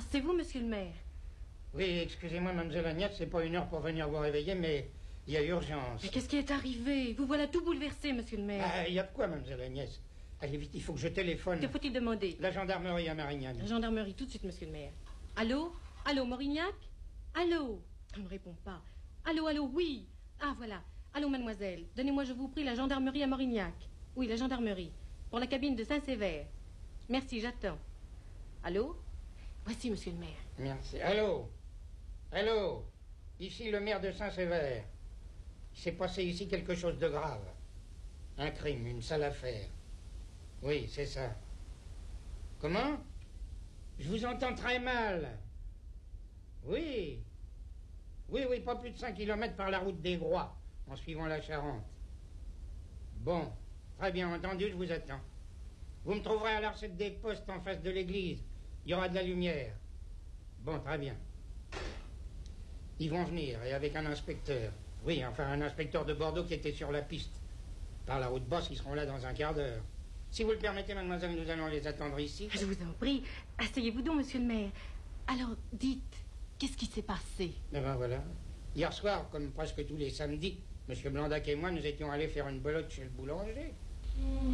c'est vous, monsieur le maire? Oui, excusez-moi, mademoiselle Agnès, c'est pas une heure pour venir vous réveiller, mais il y a urgence. Mais qu'est-ce qui est arrivé? Vous voilà tout bouleversé, monsieur le maire. Ah, il y a de quoi, mademoiselle Agnès? Allez vite, il faut que je téléphone. Que faut-il demander? La gendarmerie à Marignac. La gendarmerie, tout de suite, monsieur le maire. Allô? Allô, Morignac? Allô? On ne répond pas. Allô, allô, oui. Ah, voilà. Allô, mademoiselle. Donnez-moi, je vous prie, la gendarmerie à Morignac. Oui, la gendarmerie. Pour la cabine de Saint-Sévère. Merci, j'attends. Allô? Voici, monsieur le maire. Merci. Allô? Allô? Ici le maire de Saint-Sévère. Il s'est passé ici quelque chose de grave. Un crime, une sale affaire. Oui, c'est ça. Comment? Je vous entends très mal. Oui. Oui, pas plus de 5 kilomètres par la route des Groix, en suivant la Charente. Bon, très bien entendu, je vous attends. Vous me trouverez à l'Arcette des Postes en face de l'église. Il y aura de la lumière. Bon, très bien. Ils vont venir, et avec un inspecteur. Oui, enfin, un inspecteur de Bordeaux qui était sur la piste. Par la route basse, ils seront là dans un quart d'heure. Si vous le permettez, mademoiselle, nous allons les attendre ici. Je vous en prie. Asseyez-vous donc, monsieur le maire. Alors, dites, qu'est-ce qui s'est passé? Eh ben voilà. Hier soir, comme presque tous les samedis, monsieur Blandac et moi, nous étions allés faire une belote chez le boulanger.